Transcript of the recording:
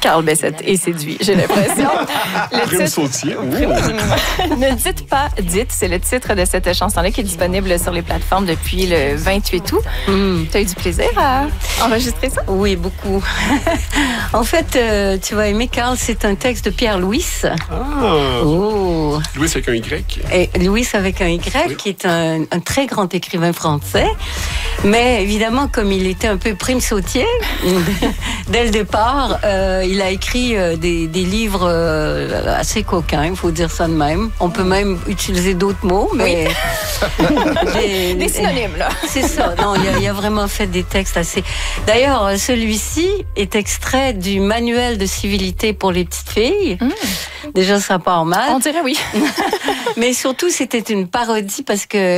Carl Bessette est séduit, j'ai l'impression. Prime Sautier. Ne dites pas, dites, c'est le titre de cette chanson-là qui est disponible sur les plateformes depuis le 28 août. Tu as eu du plaisir à enregistrer ça? Oui, beaucoup. En fait, tu vas aimer, Carl, c'est un texte de Pierre Louis. Oh. Louis avec un Y. Et Louis avec un Y, qui est un très grand écrivain français. Mais évidemment, comme il était un peu prime sautier, dès le départ, il a écrit des livres assez coquins, il faut dire ça de même. On peut même utiliser d'autres mots, mais... Des synonymes, là. C'est ça. Non, il a vraiment fait des textes assez... D'ailleurs, celui-ci est extrait du manuel de civilité pour les petites filles. Déjà, ça part mal. On dirait oui. Mais surtout, c'était une parodie parce que